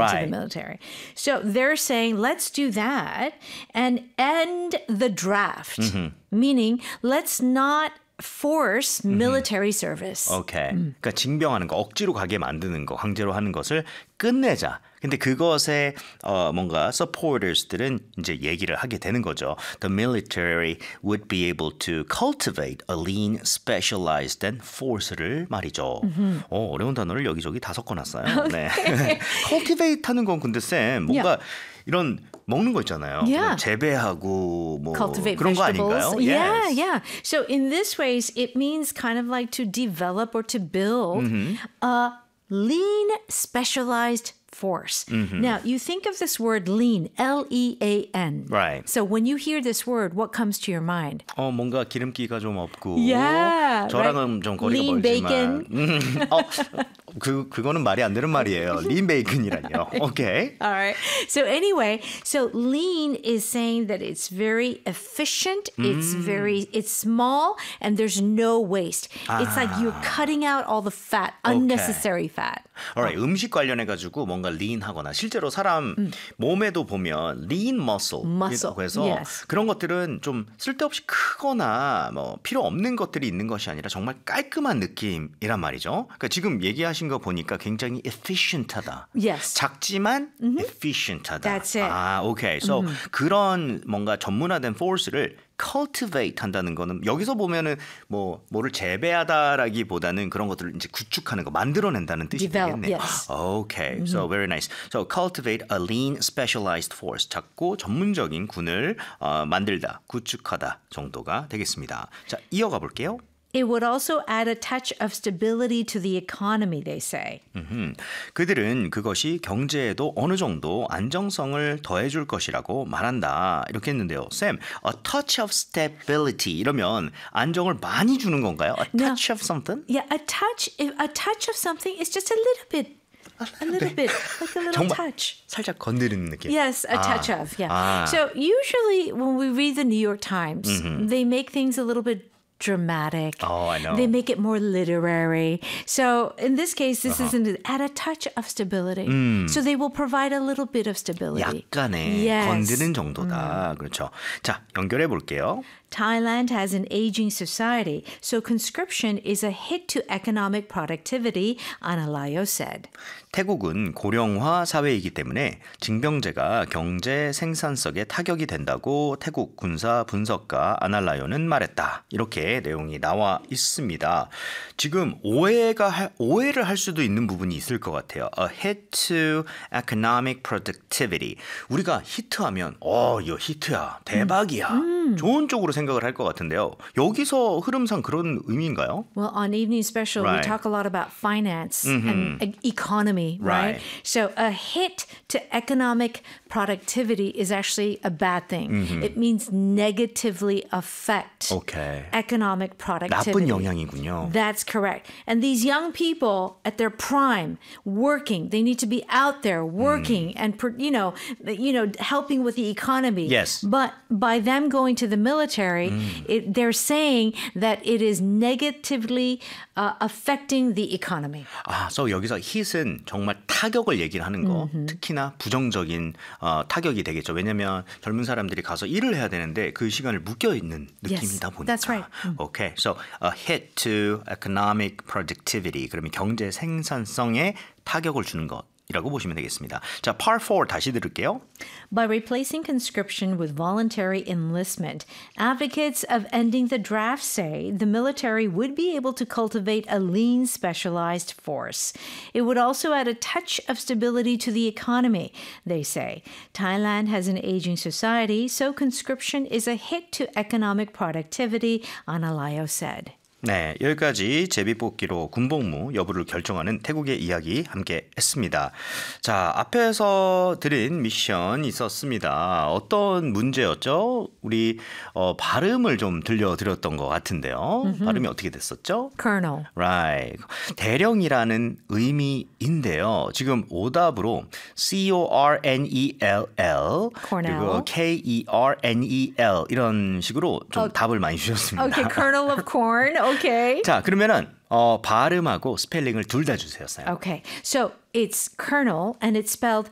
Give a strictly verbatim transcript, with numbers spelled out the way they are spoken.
right. into the military. So they're saying, let's do that and end the draft, mm-hmm. meaning let's not force military service. 오케이. 음. 그러니까 징병하는 거, 억지로 가게 만드는 거, 강제로 하는 것을 끝내자. 근데 그것에 어, 뭔가 supporters들은 이제 얘기를 하게 되는 거죠. The military would be able to cultivate a lean, specialized and force를 말이죠. Mm-hmm. 어, 어려운 단어를 여기저기 다 섞어놨어요. 네. cultivate 하는 건 근데 쌤 뭔가 yeah. 이런 먹는 거 있잖아요. Yeah. 재배하고 뭐 cultivate 그런 거 vegetables. 아닌가요? Yeah, yes. yeah. So in this ways, it means kind of like to develop or to build mm-hmm. a lean, specialized force. Mm-hmm. Now, you think of this word lean, L E A N. Right. So when you hear this word, what comes to your mind? 어, 뭔가 기름기가 좀 없고 yeah, 저랑은 right. 좀 거리가 lean 멀지만 bacon. 어, 그, 그거는 말이 안 되는 말이에요. lean bacon이라니요. Okay. All right. So anyway, so lean is saying that it's very efficient, mm. it's very, it's small, and there's no waste. Ah. It's like you're cutting out all the fat, unnecessary okay. fat. Alright, 어. 음식 관련해가지고 뭔가 lean하거나 실제로 사람 음. 몸에도 보면 lean muscle. muscle. 그래서 yes. 그런 것들은 좀 쓸데없이 크거나 뭐 필요 없는 것들이 있는 것이 아니라 정말 깔끔한 느낌이란 말이죠. 그러니까 지금 얘기하신 거 보니까 굉장히 efficient하다. Yes. 작지만 mm-hmm. efficient하다. That's it. 아, 오케이. So mm-hmm. 그런 뭔가 전문화된 force를 cultivate 한다는 거는 여기서 보면은 뭐 뭐를 재배하다라기보다는 그런 것들을 이제 구축하는 거 만들어낸다는 뜻이 Develop, 되겠네요. yes. Okay, mm-hmm. so very nice. So cultivate a lean, specialized force. 작고 전문적인 군을 어, 만들다, 구축하다 정도가 되겠습니다. 자, 이어가 볼게요. It would also add a touch of stability to the economy, they say. 음흠. 그들은 그것이 경제에도 어느 정도 안정성을 더해줄 것이라고 말한다. 이렇게 했는데요. 쌤, a touch of stability 이러면 안정을 많이 주는 건가요? A touch no. of something? Yeah, a touch, a touch of something is just a little bit. A little 네. bit, like a little 정말 touch. 살짝 건드리는 느낌. Yes, a 아. touch of, yeah. 아. So usually when we read the New York Times, mm-hmm. they make things a little bit dramatic. Oh, I know. They make it more literary. So in this case, this uh-huh. isn't add a touch of stability. 음. So they will provide a little bit of stability. 약간의 yes. 건드는 정도다. 음. 그렇죠. 자, 연결해 볼게요. Thailand has an aging society, so conscription is a hit to economic productivity, Analayo said. 태국은 고령화 사회이기 때문에 징병제가 경제 생산성에 타격이 된다고 태국 군사 분석가 아날라요는 말했다. 이렇게 내용이 나와 있습니다. 지금 오해가 오해를 할 수도 있는 부분이 있을 것 같아요. A hit to economic productivity. 우리가 히트하면 어, 이거 히트야. 대박이야. 음. 좋은 쪽으로 생각을 할 것 같은데요. 여기서 흐름상 그런 의미인가요? Well, on Evening Special, right. we talk a lot about finance mm-hmm. and economy, right. right? So a hit to economic productivity is actually a bad thing. Mm-hmm. It means negatively affect okay. economic productivity. 나쁜 영향이군요. That's correct. And these young people at their prime, working, they need to be out there working mm. and, you know, you know, helping with the economy. Yes. But by them going to the military, mm. it, they're saying that it is negatively uh, affecting the economy. 아, so 여기서 hit은 정말 타격을 얘기를 하는 거, mm-hmm. 특히나 부정적인 어, 타격이 되겠죠. 왜냐하면 젊은 사람들이 가서 일을 해야 되는데 그 시간을 묶여 있는 느낌이다 yes, 보니까. That's right. Mm. Okay, so a hit to economic productivity. 그러면 경제 생산성에 타격을 주는 것. 이라고 보시면 되겠습니다. 자, part four 다시 들을게요. By replacing conscription with voluntary enlistment, advocates of ending the draft say the military would be able to cultivate a lean, specialized force. It would also add a touch of stability to the economy, they say. Thailand has an aging society, so conscription is a hit to economic productivity, Analayo said. 네, 여기까지 제비뽑기로 군복무 여부를 결정하는 태국의 이야기 함께 했습니다. 자, 앞에서 드린 미션 있었습니다. 어떤 문제였죠? 우리 어, 발음을 좀 들려드렸던 것 같은데요. Mm-hmm. 발음이 어떻게 됐었죠? Colonel. Right. 대령이라는 의미인데요. 지금 오답으로 C O R N E L L Cornell. 그리고 K E R N E L 이런 식으로 좀 okay. 답을 많이 주셨습니다. Okay, kernel of corn. Okay. 자, 그러면은 어, 발음하고 스펠링을 둘 다 주세요, 쌤. Okay. So it's kernel and it's spelled